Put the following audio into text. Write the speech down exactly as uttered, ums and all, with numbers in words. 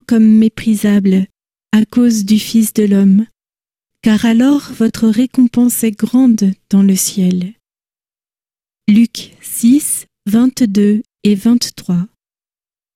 comme méprisable à cause du Fils de l'homme, car alors votre récompense est grande dans le ciel. Luc six, vingt-deux et vingt-trois.